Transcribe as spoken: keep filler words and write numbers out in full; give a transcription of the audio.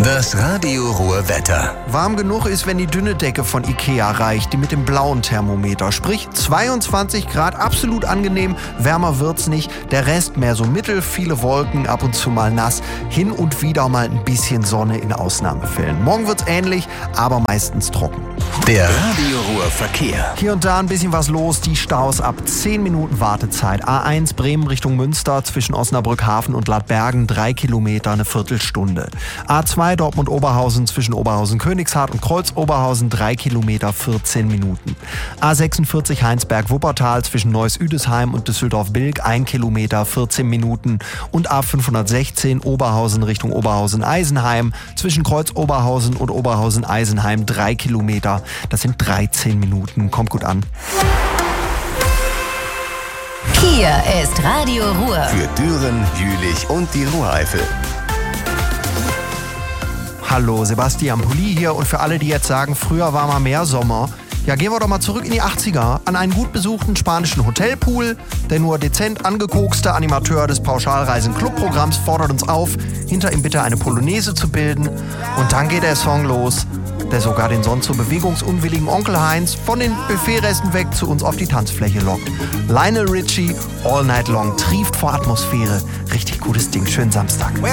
Das Radio Ruhr Wetter. Warm genug ist, wenn die dünne Decke von Ikea reicht, die mit dem blauen Thermometer. Sprich zweiundzwanzig Grad, absolut angenehm, wärmer wird's nicht. Der Rest mehr so mittel, viele Wolken, ab und zu mal nass. Hin und wieder mal ein bisschen Sonne in Ausnahmefällen. Morgen wird's ähnlich, aber meistens trocken. Der Radio Ruhr Verkehr. Hier und da ein bisschen was los, die Staus ab zehn Minuten Wartezeit. A eins Bremen Richtung Münster zwischen Osnabrück Hafen und Ladbergen drei Kilometer, eine Viertelstunde. A zwei Dortmund-Oberhausen zwischen Oberhausen-Königshardt und Kreuz-Oberhausen drei Kilometer, vierzehn Minuten. A sechsundvierzig Heinsberg-Wuppertal zwischen Neuss-Üdesheim und Düsseldorf-Bilk ein Kilometer, vierzehn Minuten. Und A fünfhundertsechzehn Oberhausen Richtung Oberhausen-Eisenheim zwischen Kreuz-Oberhausen und Oberhausen-Eisenheim drei Kilometer. Das sind dreizehn Minuten. Kommt gut an. Hier ist Radio Ruhr. Für Düren, Jülich und die Ruhreifel. Hallo, Sebastian Pulli hier und für alle, die jetzt sagen, früher war mal mehr Sommer. Ja, gehen wir doch mal zurück in die achtziger, an einen gut besuchten spanischen Hotelpool. Der nur dezent angekokste Animateur des Pauschalreisen-Club-Programms fordert uns auf, hinter ihm bitte eine Polonaise zu bilden. Und dann geht der Song los, der sogar den sonst so bewegungsunwilligen Onkel Heinz von den Buffetresten weg zu uns auf die Tanzfläche lockt. Lionel Richie, All Night Long, trieft vor Atmosphäre. Richtig gutes Ding, schönen Samstag.